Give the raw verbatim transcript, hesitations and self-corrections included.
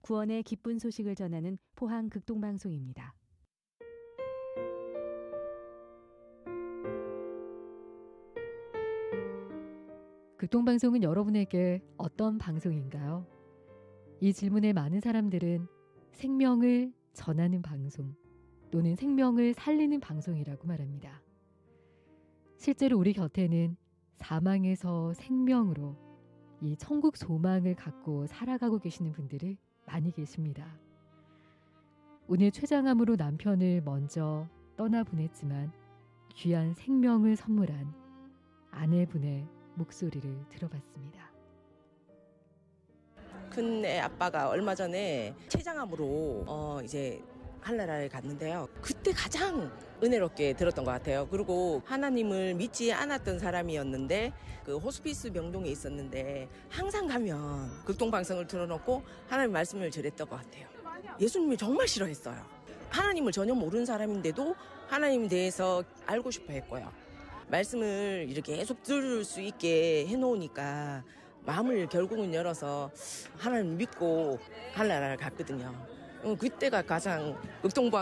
구원의 기쁜 소식을 전하는 포항 극동방송입니다. 극동방송은 여러분에게 어떤 방송인가요? 이 질문에 많은 사람들은 생명을 전하는 방송 또는 생명을 살리는 방송이라고 말합니다. 실제로 우리 곁에는 사망에서 생명으로 이 천국 소망을 갖고 살아가고 계시는 분들이 많이 계십니다. 오늘 췌장암으로 남편을 먼저 떠나보냈지만 귀한 생명을 선물한 아내분의 목소리를 들어봤습니다. 큰애 아빠가 얼마 전에 췌장암으로 어 이제 하늘나라에 갔는데요. 그때 가장 은혜롭게 들었던 것 같아요. 그리고 하나님을 믿지 않았던 사람이었는데 그 호스피스 병동에 있었는데 항상 가면 극동방송을 틀어놓고 하나님 말씀을 전했던 것 같아요. 예수님을 정말 싫어했어요. 하나님을 전혀 모르는 사람인데도 하나님에 대해서 알고 싶어 했고요. 말씀을 이렇게 계속 들을 수 있게 해놓으니까 마음을 결국은 열어서 하나님 믿고 하늘나라를 갔거든요. 그때가 가장 극동방